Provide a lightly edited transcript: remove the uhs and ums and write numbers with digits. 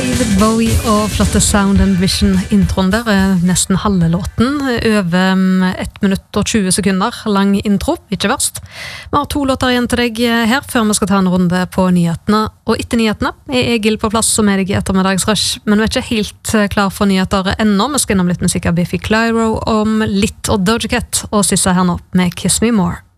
David Bowie og flotte Sound and Vision introen der nesten halve låten, over 1 minutt og 20 sekunder lang intro, ikke verst. Vi har 2 låter igjen til deg her, før vi skal ta en runde på nyhetene. Og etter nyhetene er Egil på plass som deg i ettermiddagsrush, men vi ikke helt klar for nyheter ennå. Vi skal innom litt musikk av Biffy Clyro om litt og Doja Cat, og Sissa her nå med Kiss Me More.